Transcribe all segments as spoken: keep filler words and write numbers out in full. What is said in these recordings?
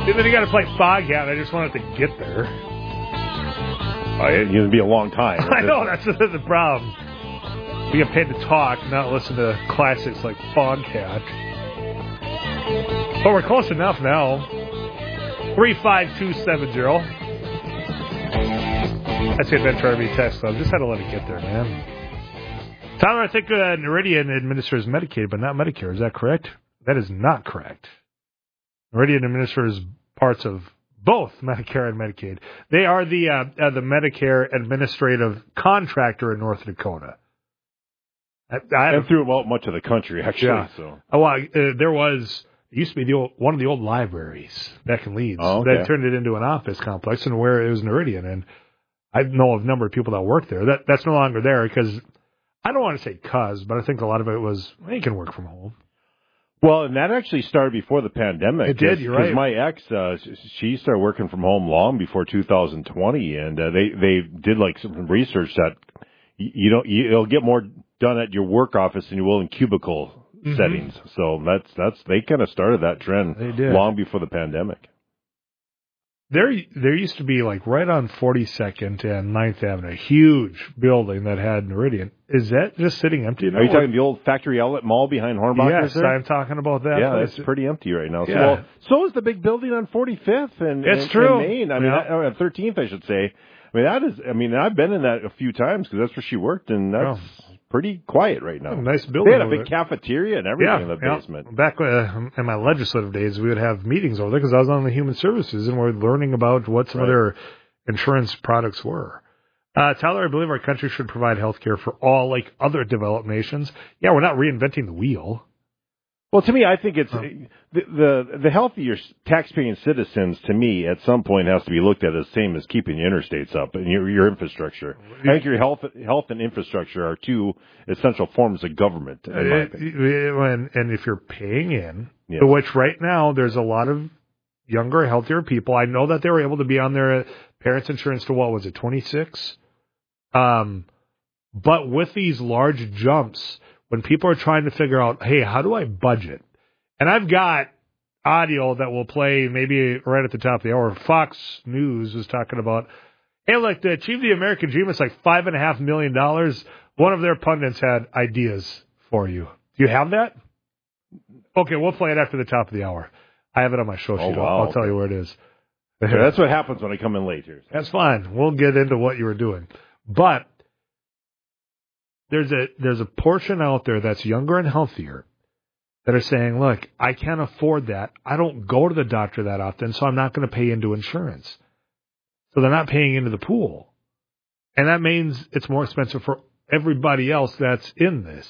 And then you got to play Foghat. I just wanted to get there. Oh, it's going to be a long time. I know, that's the problem. We get paid to talk, not listen to classics like Foghat. But we're close enough now. three five two seven zero. That's the Adventure R V text, though. Just had to let it get there, man. Tyler, I think uh, Noridian administers Medicaid, but not Medicare. Is that correct? That is not correct. Noridian administers parts of both Medicare and Medicaid. They are the uh, uh, the Medicare administrative contractor in North Dakota. I, I and throughout much of the country, actually. Yeah. So. Oh, well, uh, there was... It used to be the old, one of the old libraries back in Leeds. Oh, okay. They turned it into an office complex, and where it was Noridian. And I know of a number of people that work there. That That's no longer there because, I don't want to say cuz, but I think a lot of it was, well, you can work from home. Well, and that actually started before the pandemic. It did, you're right. Because my ex, uh, she started working from home long before two thousand twenty, and uh, they, they did like some research that you don't, you'll get more done at your work office than you will in cubicle Mm-hmm. settings. So that's that's they kind of started that trend long before the pandemic. There there used to be like right on forty-second and ninth Avenue, a huge building that had Noridian. Is that just sitting empty now? Are you talking the old factory outlet mall behind Hornbach's? Yes, there? I'm talking about that. Yeah, place. It's pretty empty right now. Yeah. So, well, so is the big building on forty-fifth and it's in, true. in Maine. I mean, yeah. I, or thirteenth, I should say. I mean, that is. I mean, I've been in that a few times because that's where she worked, and that's. Oh. Pretty quiet right now. Oh, nice building. They had a big cafeteria and everything yeah, in the yeah. basement. Back uh, in my legislative days, we would have meetings over there because I was on the Human Services and we're learning about what some right. of their insurance products were. Uh, Tyler, I believe our country should provide health care for all like other developed nations. Yeah, we're not reinventing the wheel. Well, to me, I think it's oh. the, the the healthier taxpaying citizens. To me, at some point, has to be looked at as the same as keeping the interstates up and your your infrastructure. I think your health health and infrastructure are two essential forms of government. In my opinion. And, and if you're paying in, yes. which right now there's a lot of younger, healthier people. I know that they were able to be on their parents' insurance to what was it, twenty-six? Um, but with these large jumps. When people are trying to figure out, hey, how do I budget? And I've got audio that will play maybe right at the top of the hour. Fox News was talking about, hey, look, to achieve the American dream, it's like five and a half million dollars. One of their pundits had ideas for you. Do you have that? Okay, we'll play it after the top of the hour. I have it on my show sheet. Oh, wow. I'll, I'll tell you where it is. Yeah, that's what happens when I come in late here. That's fine. We'll get into what you were doing. But There's a there's a portion out there that's younger and healthier that are saying, look, I can't afford that. I don't go to the doctor that often, so I'm not going to pay into insurance. So they're not paying into the pool. And that means it's more expensive for everybody else that's in this.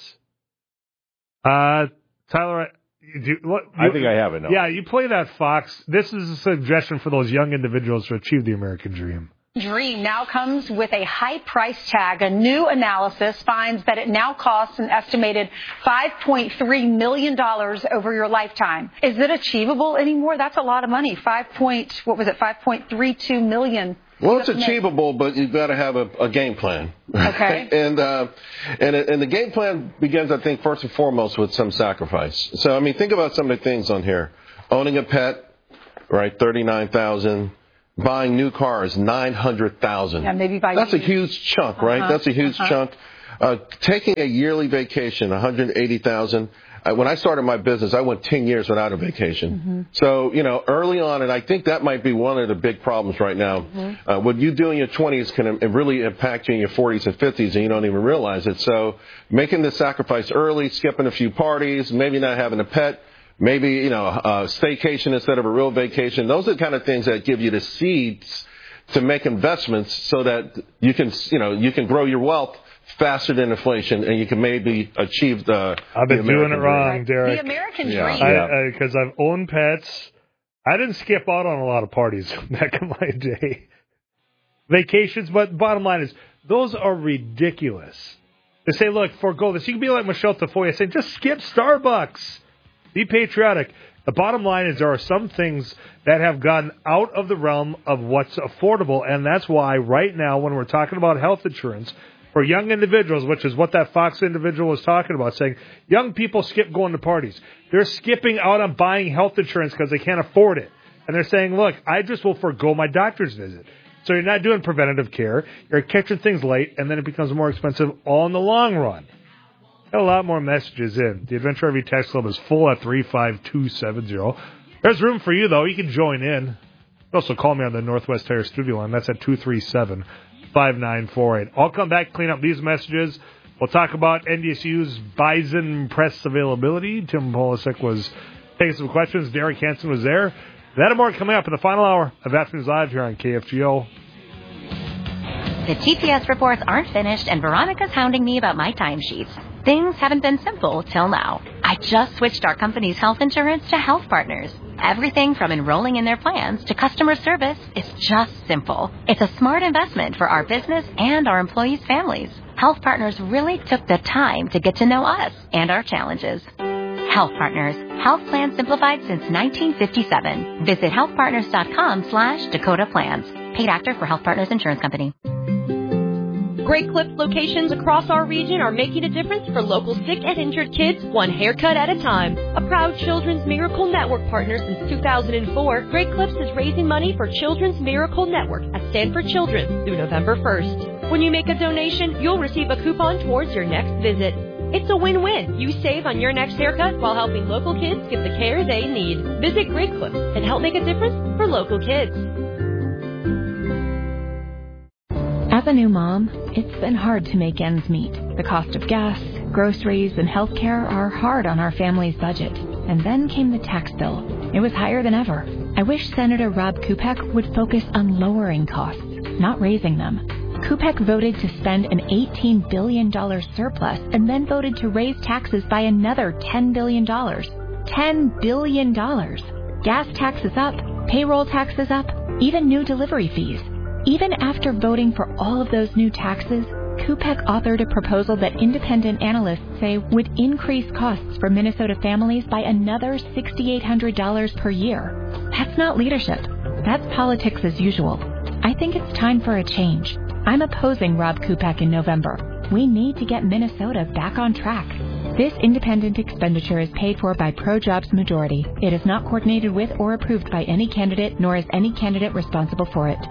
Uh, Tyler, do, what, you, I think I have it now. Yeah, you play that Fox. This is a suggestion for those young individuals to achieve the American dream. Dream now comes with a high price tag. A new analysis finds that it now costs an estimated five point three million dollars over your lifetime. Is it achievable anymore? That's a lot of money. Five point, what was it? five point three two million. Well, it's achievable, but you've got to have a, a game plan. Okay. and uh, and and the game plan begins, I think, first and foremost with some sacrifice. So, I mean, think about some of the things on here. Owning a pet, right? thirty-nine thousand dollars. Buying new cars, nine hundred thousand dollars. Yeah, maybe buy That's new. a huge chunk, uh-huh. right? That's a huge uh-huh. chunk. Uh, taking a yearly vacation, one hundred eighty thousand dollars. Uh, when I started my business, I went ten years without a vacation. Mm-hmm. So, you know, early on, and I think that might be one of the big problems right now. Mm-hmm. Uh, what you do in your twenties can really impact you in your forties and fifties, and you don't even realize it. So making the sacrifice early, skipping a few parties, maybe not having a pet, maybe, you know, a staycation instead of a real vacation. Those are the kind of things that give you the seeds to make investments so that you can, you know, you can grow your wealth faster than inflation, and you can maybe achieve the. I've been the doing it wrong, dream. Derek. The American yeah. dream. Because I've owned pets. I didn't skip out on a lot of parties back in my day. Vacations, but bottom line is, those are ridiculous. They say, look, forego this. You can be like Michelle Tafoya saying, just skip Starbucks. Be patriotic. The bottom line is there are some things that have gotten out of the realm of what's affordable, and that's why right now when we're talking about health insurance for young individuals, which is what that Fox individual was talking about, saying young people skip going to parties. They're skipping out on buying health insurance because they can't afford it. And they're saying, look, I just will forego my doctor's visit. So you're not doing preventative care. You're catching things late, and then it becomes more expensive all in the long run. Got a lot more messages in. The Adventure R V text club is full at three five two seven zero. There's room for you, though. You can join in. Also call me on the Northwest Tire studio line. That's at two three seven, five nine four eight. I'll come back, clean up these messages. We'll talk about N D S U's Bison press availability. Tim Polasek was taking some questions. Derek Hansen was there. That and more coming up in the final hour of Afternoons Live here on K F G O. The T P S reports aren't finished, and Veronica's hounding me about my timesheets. Things haven't been simple till now. I just switched our company's health insurance to Health Partners. Everything from enrolling in their plans to customer service is just simple. It's a smart investment for our business and our employees' families. Health Partners really took the time to get to know us and our challenges. Health Partners. Health plans simplified since nineteen fifty-seven. Visit healthpartners.com slash Dakota Plans. Paid actor for Health Partners Insurance Company. Great Clips locations across our region are making a difference for local sick and injured kids, one haircut at a time. A proud Children's Miracle Network partner since two thousand four, Great Clips is raising money for Children's Miracle Network at Stanford Children's through November first. When you make a donation, you'll receive a coupon towards your next visit. It's a win-win. You save on your next haircut while helping local kids get the care they need. Visit Great Clips and help make a difference for local kids. As a new mom, it's been hard to make ends meet. The cost of gas, groceries, and health care are hard on our family's budget. And then came the tax bill. It was higher than ever. I wish Senator Rob Kupek would focus on lowering costs, not raising them. Kupek voted to spend an eighteen billion dollars surplus and then voted to raise taxes by another ten billion dollars. ten billion dollars. Gas taxes up, payroll taxes up, even new delivery fees. Even after voting for all of those new taxes, Kupek authored a proposal that independent analysts say would increase costs for Minnesota families by another six thousand eight hundred dollars per year. That's not leadership. That's politics as usual. I think it's time for a change. I'm opposing Rob Kupek in November. We need to get Minnesota back on track. This independent expenditure is paid for by ProJobs Majority. It is not coordinated with or approved by any candidate, nor is any candidate responsible for it.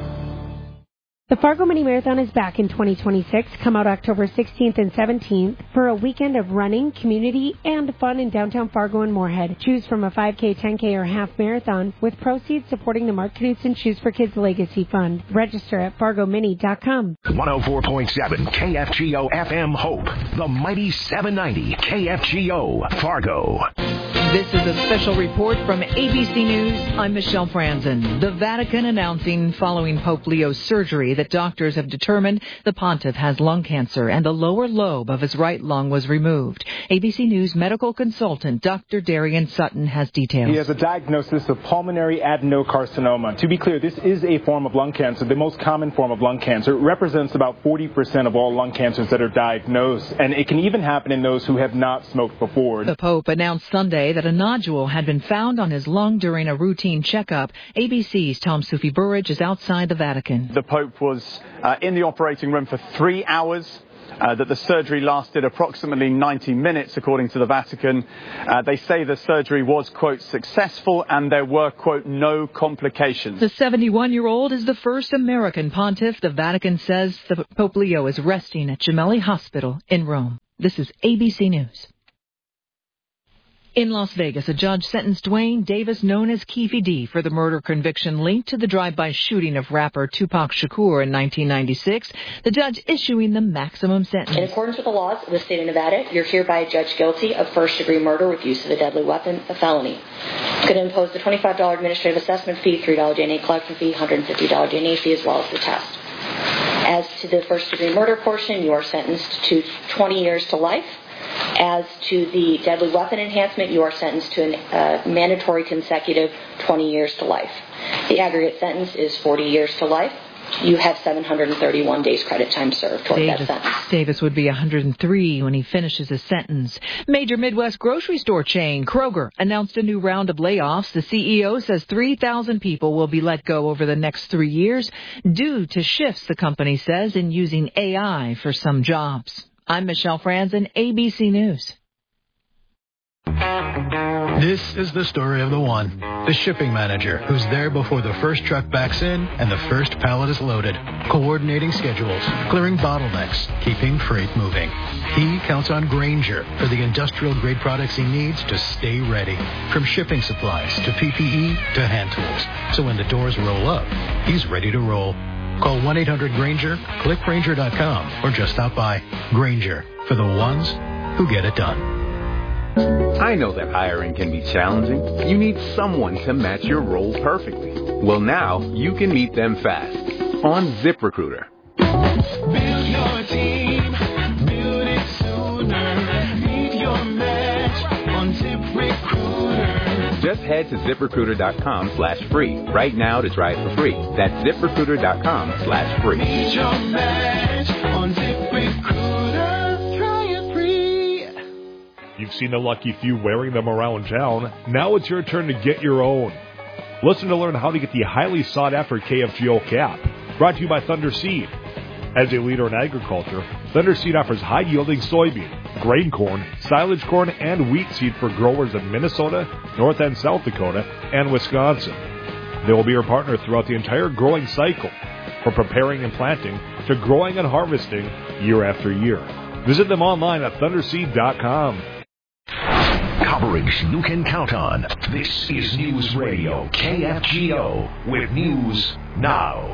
The Fargo Mini Marathon is back in twenty twenty-six. Come out October sixteenth and seventeenth for a weekend of running, community, and fun in downtown Fargo and Moorhead. Choose from a five K, ten K, or half marathon with proceeds supporting the Mark Knudsen Shoes for Kids Legacy Fund. Register at fargo mini dot com. one oh four point seven K F G O F M Hope. The mighty seven ninety K F G O Fargo. This is a special report from A B C News. I'm Michelle Franzen. The Vatican announcing following Pope Leo's surgery that doctors have determined the pontiff has lung cancer and the lower lobe of his right lung was removed. A B C News medical consultant Doctor Darian Sutton has details. He has a diagnosis of pulmonary adenocarcinoma. To be clear, this is a form of lung cancer, the most common form of lung cancer. It represents about forty percent of all lung cancers that are diagnosed, and it can even happen in those who have not smoked before. The Pope announced Sunday that a nodule had been found on his lung during a routine checkup. A B C's Tom Sufi Burridge is outside the Vatican. The Pope was uh, in the operating room for three hours. Uh, that the surgery lasted approximately ninety minutes, according to the Vatican. Uh, they say the surgery was, quote, successful and there were, quote, no complications. The seventy-one-year-old is the first American pontiff. The Vatican says the Pope Leo is resting at Gemelli Hospital in Rome. This is A B C News. In Las Vegas, a judge sentenced Dwayne Davis, known as Keefe D, for the murder conviction linked to the drive-by shooting of rapper Tupac Shakur in nineteen ninety-six. The judge issuing the maximum sentence. In accordance with the laws of the state of Nevada, you're hereby judged guilty of first-degree murder with use of a deadly weapon, a felony. Going to impose the twenty-five dollars administrative assessment fee, three dollars D N A collection fee, one hundred fifty dollars D N A fee, as well as the test. As to the first-degree murder portion, you are sentenced to twenty years to life. As to the deadly weapon enhancement, you are sentenced to a uh, mandatory consecutive twenty years to life. The aggregate sentence is forty years to life. You have seven hundred thirty-one days credit time served toward Davis, that sentence. Davis would be one hundred three when he finishes his sentence. Major Midwest grocery store chain Kroger announced a new round of layoffs. The C E O says three thousand people will be let go over the next three years due to shifts, the company says, in using A I for some jobs. I'm Michelle Franzen, A B C News. This is the story of the one. The shipping manager, who's there before the first truck backs in and the first pallet is loaded, coordinating schedules, clearing bottlenecks, keeping freight moving. He counts on Grainger for the industrial-grade products he needs to stay ready, from shipping supplies to P P E to hand tools. So when the doors roll up, he's ready to roll. Call one eight hundred Grainger, click Grainger dot com, or just stop by. Grainger, for the ones who get it done. I know that hiring can be challenging. You need someone to match your role perfectly. Well, now you can meet them fast on ZipRecruiter. Build your team, build it sooner. Meet your match on ZipRecruiter. Just head to ZipRecruiter dot com slash free right now to try it for free. That's ZipRecruiter dot com slash free. Meet your match on ZipRecruiter. You've seen the lucky few wearing them around town. Now it's your turn to get your own. Listen to learn how to get the highly sought-after K F G O cap. Brought to you by Thunder Seed. As a leader in agriculture, Thunder Seed offers high-yielding soybean, grain corn, silage corn, and wheat seed for growers in Minnesota, North and South Dakota, and Wisconsin. They will be your partner throughout the entire growing cycle, from preparing and planting to growing and harvesting year after year. Visit them online at thunder seed dot com. Coverage you can count on. This is News Radio K F G O with News Now.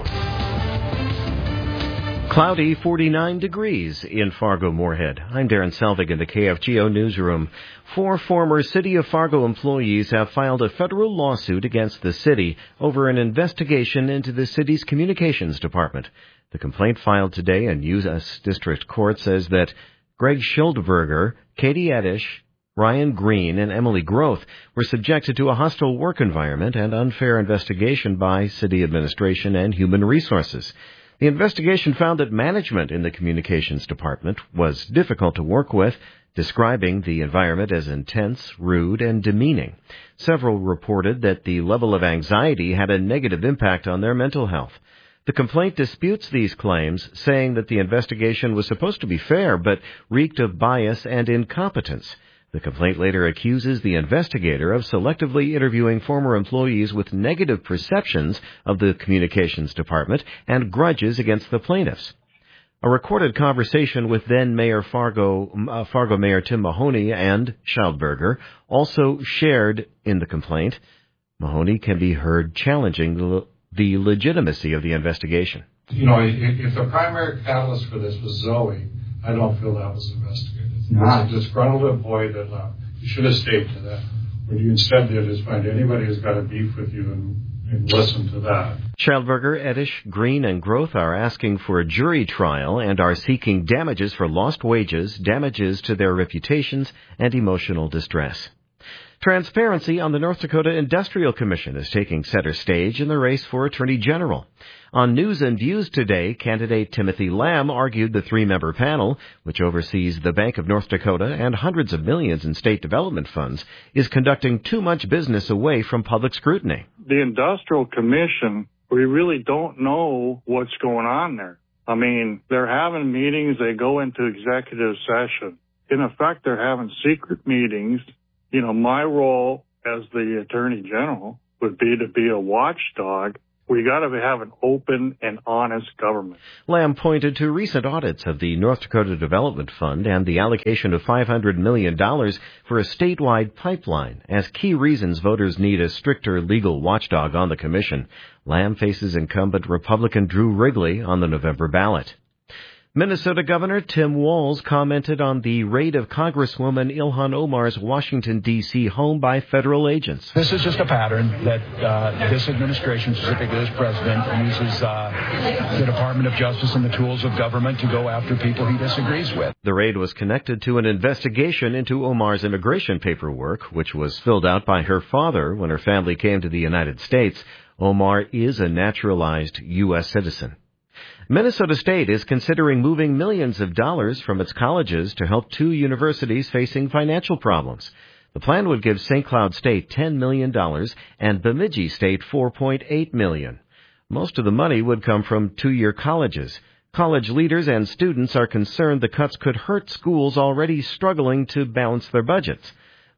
Cloudy, forty-nine degrees in Fargo-Moorhead. I'm Darren Selvig in the K F G O newsroom. Four former City of Fargo employees have filed a federal lawsuit against the city over an investigation into the city's communications department. The complaint filed today in U S District Court says that Greg Schildberger, Katie Edish, Ryan Green, and Emily Groth were subjected to a hostile work environment and unfair investigation by city administration and human resources. The investigation found that management in the communications department was difficult to work with, describing the environment as intense, rude, and demeaning. Several reported that the level of anxiety had a negative impact on their mental health. The complaint disputes these claims, saying that the investigation was supposed to be fair but reeked of bias and incompetence. The complaint later accuses the investigator of selectively interviewing former employees with negative perceptions of the communications department and grudges against the plaintiffs. A recorded conversation with then Mayor Fargo, uh, Fargo Mayor Tim Mahoney and Schildberger also shared in the complaint. Mahoney can be heard challenging the, the legitimacy of the investigation. You know, if, if the primary catalyst for this was Zoe, I don't feel that was investigated. Not. It's a disgruntled employee that left. You should have stayed to that. What you instead did is find anybody who's got a beef with you and, and listen to that. Schildberger, Edish, Green, and Groth are asking for a jury trial and are seeking damages for lost wages, damages to their reputations, and emotional distress. Transparency on the North Dakota Industrial Commission is taking center stage in the race for Attorney General. On News and Views today, candidate Timothy Lamb argued the three-member panel, which oversees the Bank of North Dakota and hundreds of millions in state development funds, is conducting too much business away from public scrutiny. The Industrial Commission, we really don't know what's going on there. I mean, they're having meetings, they go into executive session. In effect, they're having secret meetings. You know, my role as the Attorney General would be to be a watchdog. We got to have an open and honest government. Lamb pointed to recent audits of the North Dakota Development Fund and the allocation of five hundred million dollars for a statewide pipeline as key reasons voters need a stricter legal watchdog on the commission. Lamb faces incumbent Republican Drew Wrigley on the November ballot. Minnesota Governor Tim Walz commented on the raid of Congresswoman Ilhan Omar's Washington, D C home by federal agents. This is just a pattern that uh, this administration, specifically this president, uses uh, the Department of Justice and the tools of government to go after people he disagrees with. The raid was connected to an investigation into Omar's immigration paperwork, which was filled out by her father when her family came to the United States. Omar is a naturalized U S citizen. Minnesota State is considering moving millions of dollars from its colleges to help two universities facing financial problems. The plan would give Saint Cloud State ten million dollars and Bemidji State four point eight million dollars. Most of the money would come from two-year colleges. College leaders and students are concerned the cuts could hurt schools already struggling to balance their budgets.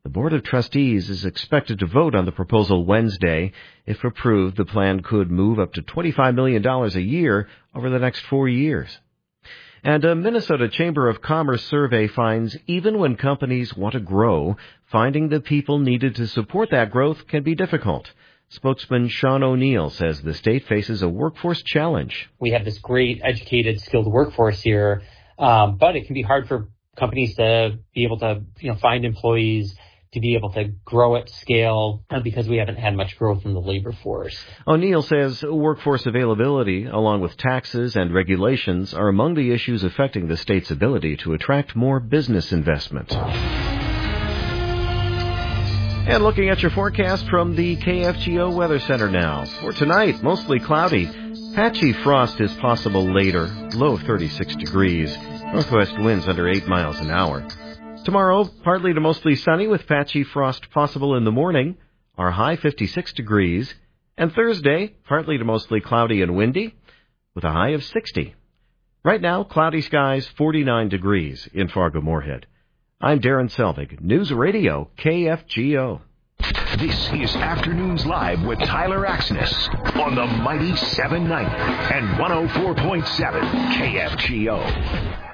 The Board of Trustees is expected to vote on the proposal Wednesday. If approved, the plan could move up to twenty-five million dollars a year over the next four years. And a Minnesota Chamber of Commerce survey finds even when companies want to grow, finding the people needed to support that growth can be difficult. Spokesman Sean O'Neill says the state faces a workforce challenge. We have this great, educated, skilled workforce here, um, but it can be hard for companies to be able to, you know, find employees, to be able to grow at scale, uh, because we haven't had much growth in the labor force. O'Neill says workforce availability, along with taxes and regulations, are among the issues affecting the state's ability to attract more business investment. And looking at your forecast from the K F G O Weather Center now. For tonight, mostly cloudy. Patchy frost is possible later, low of thirty-six degrees. Northwest winds under eight miles an hour. Tomorrow, partly to mostly sunny with patchy frost possible in the morning, our high fifty-six degrees. And Thursday, partly to mostly cloudy and windy with a high of sixty. Right now, cloudy skies, forty-nine degrees in Fargo-Moorhead. I'm Darren Selvig, News Radio K F G O. This is Afternoons Live with Tyler Axness on the mighty seven ninety and one oh four point seven K F G O.